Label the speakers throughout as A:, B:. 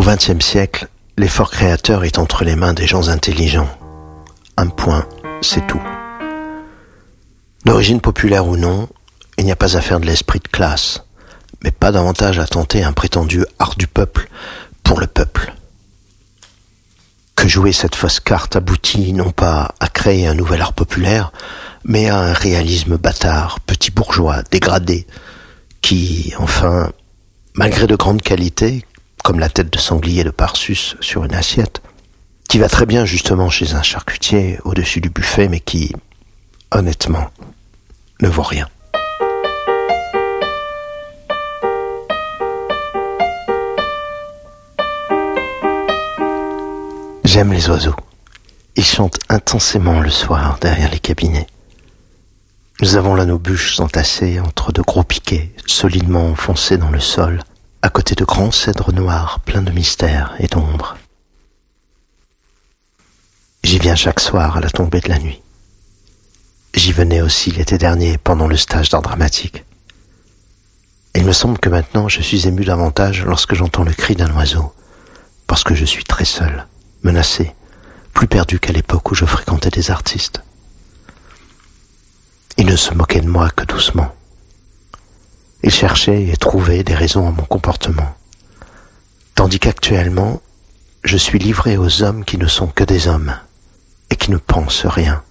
A: Au XXe siècle, l'effort créateur est entre les mains des gens intelligents. Un point, c'est tout. D'origine populaire ou non, il n'y a pas à faire de l'esprit de classe, mais pas davantage à tenter un prétendu art du peuple pour le peuple. Que jouer cette fausse carte aboutit non pas à créer un nouvel art populaire, mais à un réalisme bâtard, petit bourgeois, dégradé, qui, enfin, malgré de grandes qualités, comme la tête de sanglier de Parsus sur une assiette, qui va très bien justement chez un charcutier au-dessus du buffet, mais qui, honnêtement, ne vaut rien. J'aime les oiseaux. Ils chantent intensément le soir derrière les cabinets. Nous avons là nos bûches entassées entre de gros piquets solidement enfoncés dans le sol, à côté de grands cèdres noirs pleins de mystère et d'ombre. J'y viens chaque soir à la tombée de la nuit. J'y venais aussi l'été dernier pendant le stage d'art dramatique. Il me semble que maintenant je suis ému davantage lorsque j'entends le cri d'un oiseau, parce que je suis très seul, menacé, plus perdu qu'à l'époque où je fréquentais des artistes. Il ne se moquait de moi que doucement. Il cherchait et trouvait des raisons à mon comportement. Tandis qu'actuellement, je suis livré aux hommes qui ne sont que des hommes et qui ne pensent rien.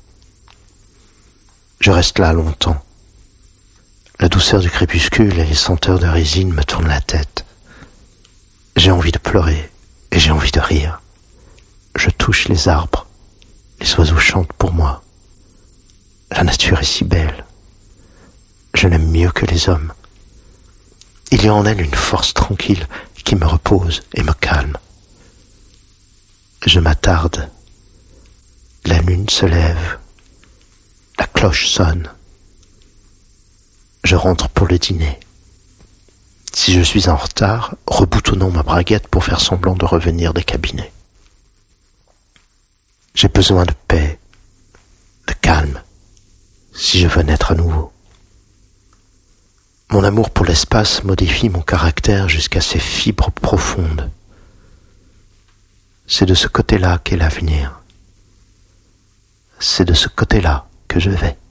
A: Je reste là longtemps. La douceur du crépuscule et les senteurs de résine me tournent la tête. J'ai envie de pleurer et j'ai envie de rire. Je touche les arbres. Les oiseaux chantent pour moi. La nature est si belle. Je l'aime mieux que les hommes. Il y a en elle une force tranquille qui me repose et me calme. Je m'attarde. La lune se lève. La cloche sonne. Je rentre pour le dîner. Si je suis en retard, reboutonnons ma braguette pour faire semblant de revenir des cabinets. J'ai besoin de paix, de calme, si je veux naître à nouveau. Mon amour pour l'espace modifie mon caractère jusqu'à ses fibres profondes. C'est de ce côté-là qu'est l'avenir. C'est de ce côté-là que je vais.